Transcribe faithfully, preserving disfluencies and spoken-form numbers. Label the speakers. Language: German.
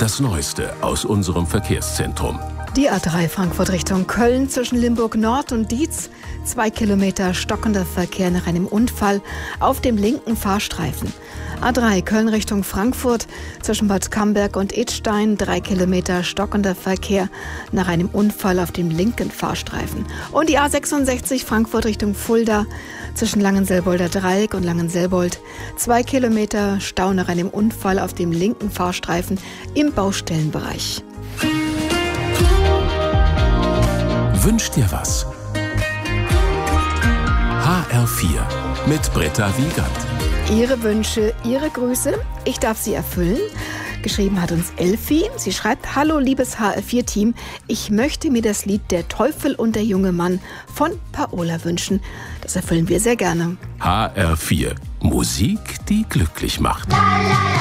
Speaker 1: Das Neueste aus unserem Verkehrszentrum.
Speaker 2: Die A drei Frankfurt Richtung Köln zwischen Limburg Nord und Dietz. Zwei Kilometer stockender Verkehr nach einem Unfall auf dem linken Fahrstreifen. A drei Köln Richtung Frankfurt zwischen Bad Camberg und Idstein. Drei Kilometer stockender Verkehr nach einem Unfall auf dem linken Fahrstreifen. Und die A sechsundsechzig Frankfurt Richtung Fulda zwischen Langenselbolder Dreieck und Langenselbold. Zwei Kilometer Stau nach einem Unfall auf dem linken Fahrstreifen im Baustellenbereich.
Speaker 1: Wünsch dir was. H R vier mit Britta Wiegand.
Speaker 2: Ihre Wünsche, Ihre Grüße, ich darf sie erfüllen. Geschrieben hat uns Elfi. Sie schreibt: Hallo liebes H R vier Team, ich möchte mir das Lied Der Teufel und der junge Mann von Paola wünschen. Das erfüllen wir sehr gerne.
Speaker 1: H R vier. Musik, die glücklich macht.
Speaker 3: La, la, la.